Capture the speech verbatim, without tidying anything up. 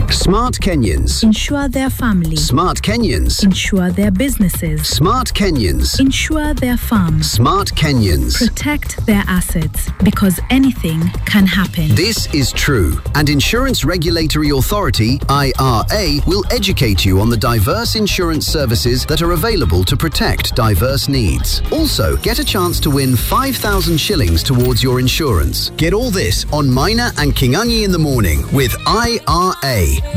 Smart Kenyans. Insure their family. Smart Kenyans. Insure their businesses. Smart Kenyans. Insure their farms. Smart Kenyans. Protect their assets, because anything can happen. This is true, and Insurance Regulatory Authority, I R A, will educate you on the diverse insurance services that are available to protect diverse needs. Also, get a chance to win five thousand shillings towards your insurance. Get all this on Maina and Kingangi in the Morning with I R A